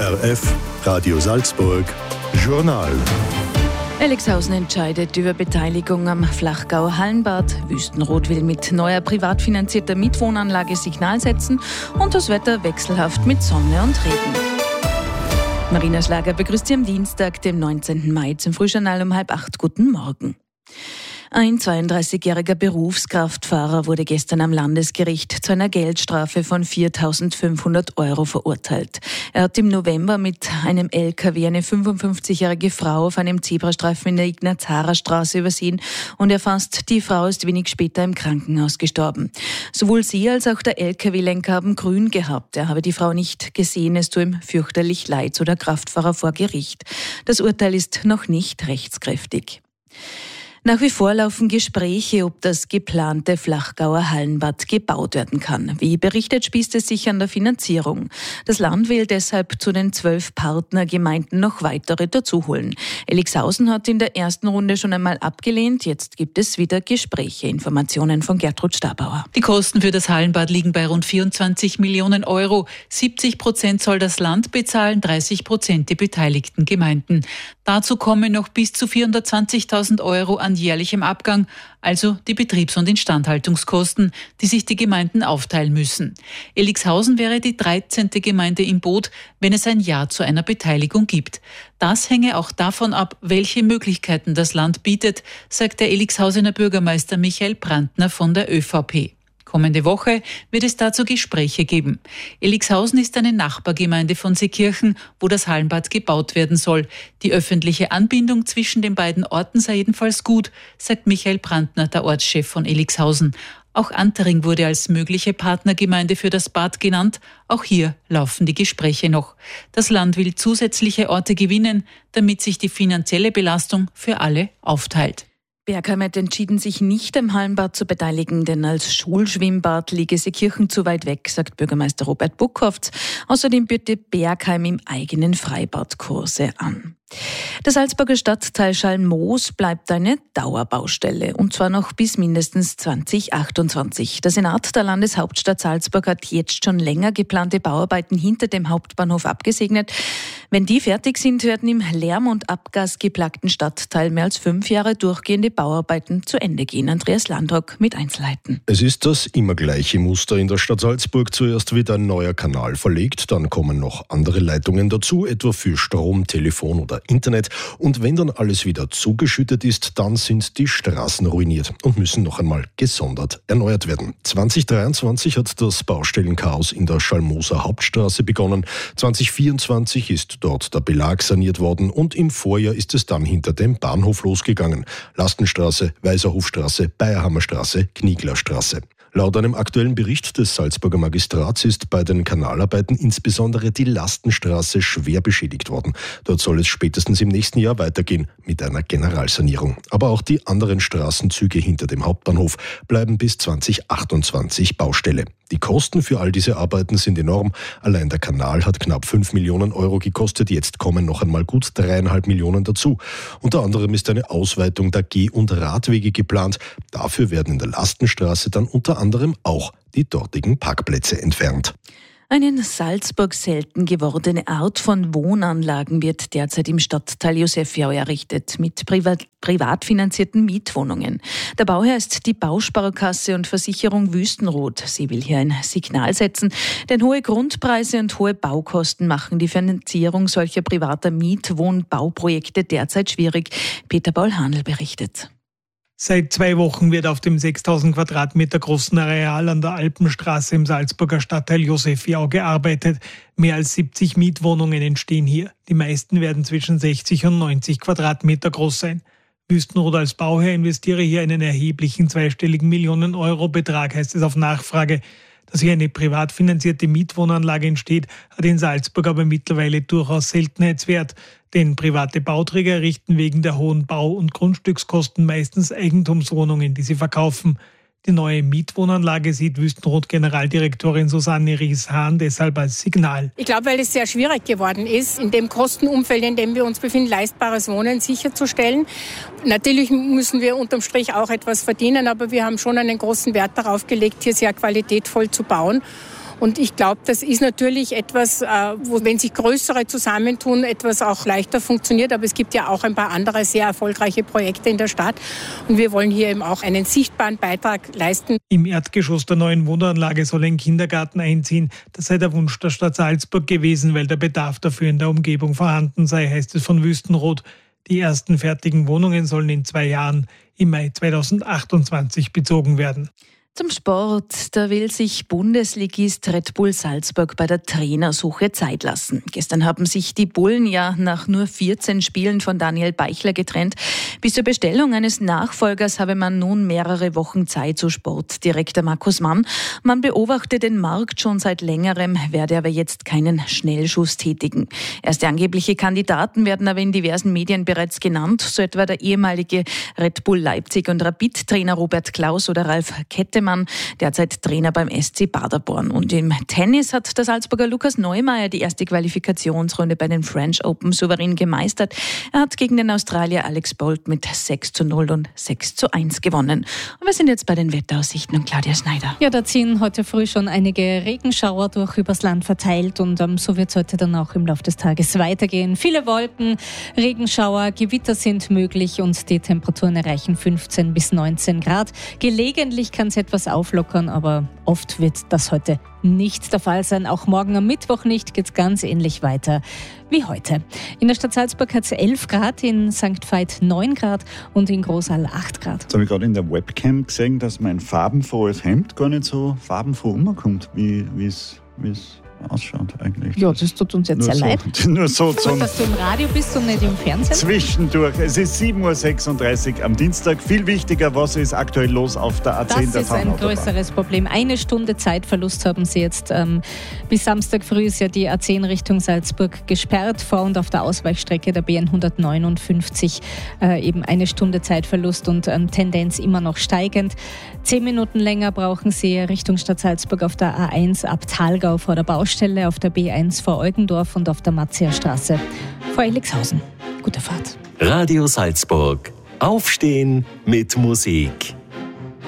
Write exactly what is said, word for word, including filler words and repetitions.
R F, Radio Salzburg, Journal. Elixhausen entscheidet über Beteiligung am Flachgauer Hallenbad. Wüstenrot will mit neuer privat finanzierter Mietwohnanlage Signal setzen und das Wetter wechselhaft mit Sonne und Regen. Marina Schlager begrüßt Sie am Dienstag, dem neunzehnten Mai, zum Frühjournal um halb acht. Guten Morgen. Ein zweiunddreißigjähriger Berufskraftfahrer wurde gestern am Landesgericht zu einer Geldstrafe von viertausendfünfhundert Euro verurteilt. Er hat im November mit einem L K W eine fünfundfünfzigjährige Frau auf einem Zebrastreifen in der Ignaz-Harrer-Straße übersehen und erfasst, die Frau ist wenig später im Krankenhaus gestorben. Sowohl sie als auch der L K W-Lenker haben grün gehabt. Er habe die Frau nicht gesehen, es tue ihm fürchterlich leid, so der Kraftfahrer vor Gericht. Das Urteil ist noch nicht rechtskräftig. Nach wie vor laufen Gespräche, ob das geplante Flachgauer Hallenbad gebaut werden kann. Wie berichtet, spießt es sich an der Finanzierung. Das Land will deshalb zu den zwölf Partnergemeinden noch weitere dazuholen. Elixhausen hat in der ersten Runde schon einmal abgelehnt. Jetzt gibt es wieder Gespräche. Informationen von Gertrud Stabauer. Die Kosten für das Hallenbad liegen bei rund vierundzwanzig Millionen Euro. siebzig Prozent soll das Land bezahlen, dreißig Prozent die beteiligten Gemeinden. Dazu kommen noch bis zu vierhundertzwanzigtausend Euro an jährlichem Abgang, also die Betriebs- und Instandhaltungskosten, die sich die Gemeinden aufteilen müssen. Elixhausen wäre die dreizehnte Gemeinde im Boot, wenn es ein Ja zu einer Beteiligung gibt. Das hänge auch davon ab, welche Möglichkeiten das Land bietet, sagt der Elixhausener Bürgermeister Michael Brandner von der ÖVP. Kommende Woche wird es dazu Gespräche geben. Elixhausen ist eine Nachbargemeinde von Seekirchen, wo das Hallenbad gebaut werden soll. Die öffentliche Anbindung zwischen den beiden Orten sei jedenfalls gut, sagt Michael Brandner, der Ortschef von Elixhausen. Auch Antering wurde als mögliche Partnergemeinde für das Bad genannt. Auch hier laufen die Gespräche noch. Das Land will zusätzliche Orte gewinnen, damit sich die finanzielle Belastung für alle aufteilt. Bergheim hat entschieden, sich nicht am Hallenbad zu beteiligen, denn als Schulschwimmbad liege Seekirchen zu weit weg, sagt Bürgermeister Robert Buckhoff. Außerdem bietet Bergheim im eigenen Freibad Kurse an. Der Salzburger Stadtteil Schalmoos bleibt eine Dauerbaustelle, und zwar noch bis mindestens zwanzig achtundzwanzig. Der Senat der Landeshauptstadt Salzburg hat jetzt schon länger geplante Bauarbeiten hinter dem Hauptbahnhof abgesegnet. Wenn die fertig sind, werden im Lärm- und Abgasgeplagten Stadtteil mehr als fünf Jahre durchgehende Bauarbeiten zu Ende gehen. Andreas Landrock mit Einzelheiten. Es ist das immer gleiche Muster in der Stadt Salzburg. Zuerst wird ein neuer Kanal verlegt, dann kommen noch andere Leitungen dazu, etwa für Strom, Telefon oder Internet. Und wenn dann alles wieder zugeschüttet ist, dann sind die Straßen ruiniert und müssen noch einmal gesondert erneuert werden. zwanzig dreiundzwanzig hat das Baustellenchaos in der Schalmooser Hauptstraße begonnen. zwanzig vierundzwanzig ist dort der Belag saniert worden und im Vorjahr ist es dann hinter dem Bahnhof losgegangen. Lastenstraße, Weiserhofstraße, Bayerhammerstraße, Knieglerstraße. Laut einem aktuellen Bericht des Salzburger Magistrats ist bei den Kanalarbeiten insbesondere die Lastenstraße schwer beschädigt worden. Dort soll es spätestens im nächsten Jahr weitergehen mit einer Generalsanierung. Aber auch die anderen Straßenzüge hinter dem Hauptbahnhof bleiben bis zwanzig achtundzwanzig Baustelle. Die Kosten für all diese Arbeiten sind enorm. Allein der Kanal hat knapp fünf Millionen Euro gekostet. Jetzt kommen noch einmal gut dreieinhalb Millionen dazu. Unter anderem ist eine Ausweitung der Geh- und Radwege geplant. Dafür werden in der Lastenstraße dann unter anderem auch die dortigen Parkplätze entfernt. Eine in Salzburg selten gewordene Art von Wohnanlagen wird derzeit im Stadtteil Josephiau errichtet, mit privat, privat finanzierten Mietwohnungen. Der Bauherr ist die Bausparkasse und Versicherung Wüstenrot. Sie will hier ein Signal setzen, denn hohe Grundpreise und hohe Baukosten machen die Finanzierung solcher privater Mietwohnbauprojekte derzeit schwierig. Peter Paul Hanl berichtet. Seit zwei Wochen wird auf dem sechstausend Quadratmeter großen Areal an der Alpenstraße im Salzburger Stadtteil Josephiau gearbeitet. Mehr als siebzig Mietwohnungen entstehen hier. Die meisten werden zwischen sechzig und neunzig Quadratmeter groß sein. Wüstenrot als Bauherr investiere hier einen erheblichen zweistelligen Millionen-Euro-Betrag, heißt es auf Nachfrage. Dass hier eine privat finanzierte Mietwohnanlage entsteht, hat in Salzburg aber mittlerweile durchaus Seltenheitswert. Denn private Bauträger errichten wegen der hohen Bau- und Grundstückskosten meistens Eigentumswohnungen, die sie verkaufen. Die neue Mietwohnanlage sieht Wüstenrot-Generaldirektorin Susanne Ries-Hahn deshalb als Signal. Ich glaube, weil es sehr schwierig geworden ist, in dem Kostenumfeld, in dem wir uns befinden, leistbares Wohnen sicherzustellen. Natürlich müssen wir unterm Strich auch etwas verdienen, aber wir haben schon einen großen Wert darauf gelegt, hier sehr qualitätvoll zu bauen. Und ich glaube, das ist natürlich etwas, wo, wenn sich größere zusammentun, etwas auch leichter funktioniert. Aber es gibt ja auch ein paar andere sehr erfolgreiche Projekte in der Stadt. Und wir wollen hier eben auch einen sichtbaren Beitrag leisten. Im Erdgeschoss der neuen Wohnanlage soll ein Kindergarten einziehen. Das sei der Wunsch der Stadt Salzburg gewesen, weil der Bedarf dafür in der Umgebung vorhanden sei, heißt es von Wüstenrot. Die ersten fertigen Wohnungen sollen in zwei Jahren im Mai zweitausendachtundzwanzig bezogen werden. Zum Sport, da will sich Bundesligist Red Bull Salzburg bei der Trainersuche Zeit lassen. Gestern haben sich die Bullen ja nach nur vierzehn Spielen von Daniel Beichler getrennt. Bis zur Bestellung eines Nachfolgers habe man nun mehrere Wochen Zeit, so Sportdirektor Markus Mann. Man beobachte den Markt schon seit längerem, werde aber jetzt keinen Schnellschuss tätigen. Erste angebliche Kandidaten werden aber in diversen Medien bereits genannt, so etwa der ehemalige Red Bull Leipzig und Rapid-Trainer Robert Klaus oder Ralf Kettemann, derzeit Trainer beim S C Paderborn. Und im Tennis hat der Salzburger Lukas Neumeier die erste Qualifikationsrunde bei den French Open souverän gemeistert. Er hat gegen den Australier Alex Bolt mit sechs zu null und sechs zu eins gewonnen. Und wir sind jetzt bei den Wetteraussichten und Claudia Schneider. Ja, da ziehen heute früh schon einige Regenschauer durch übers Land verteilt und ähm, so wird es heute dann auch im Laufe des Tages weitergehen. Viele Wolken, Regenschauer, Gewitter sind möglich und die Temperaturen erreichen fünfzehn bis neunzehn Grad. Gelegentlich kann es etwas auflockern, aber oft wird das heute nicht der Fall sein. Auch morgen am Mittwoch nicht, geht es ganz ähnlich weiter wie heute. In der Stadt Salzburg hat es elf Grad, in Sankt Veit neun Grad und in Großal acht Grad. Jetzt habe ich gerade in der Webcam gesehen, dass mein farbenfrohes Hemd gar nicht so farbenfroh umkommt, wie es ausschaut eigentlich. Ja, das tut uns jetzt nur sehr so, leid. Nur so Gut, zum dass du im Radio bist und nicht im Fernsehen. Zwischendurch. Es ist sieben Uhr sechsunddreißig am Dienstag. Viel wichtiger, was ist aktuell los auf der A zehn? Das ist ein größeres Problem. Eine Stunde Zeitverlust haben sie jetzt. Ähm, bis Samstag früh ist ja die A zehn Richtung Salzburg gesperrt. Vor und auf der Ausweichstrecke der B hundertneunundfünfzig äh, eben eine Stunde Zeitverlust und ähm, Tendenz immer noch steigend. Zehn Minuten länger brauchen sie Richtung Stadt Salzburg auf der A eins ab Thalgau vor der Baustelle, auf der B eins vor Eugendorf und auf der Matzierstraße vor Elixhausen. Gute Fahrt. Radio Salzburg. Aufstehen mit Musik.